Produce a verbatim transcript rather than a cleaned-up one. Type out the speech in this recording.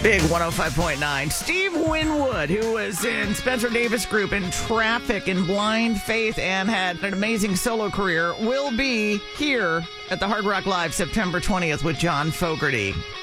Big one oh five point nine. Steve Winwood, who was in Spencer Davis Group in Traffic and Blind Faith and had an amazing solo career, will be here at the Hard Rock Live September twentieth with John Fogerty.